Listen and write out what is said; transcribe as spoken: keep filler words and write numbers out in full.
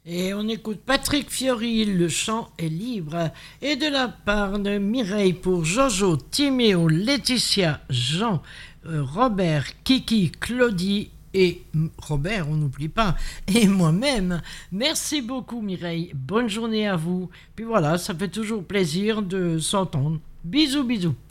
Et on écoute Patrick Fiori, le chant est libre. Et de la part de Mireille pour Jojo, Timéo, Laetitia, Jean, euh, Robert, Kiki, Claudie et Robert, on n'oublie pas, et moi-même. Merci beaucoup Mireille, bonne journée à vous. Puis voilà, ça fait toujours plaisir de s'entendre. Bisous, bisous.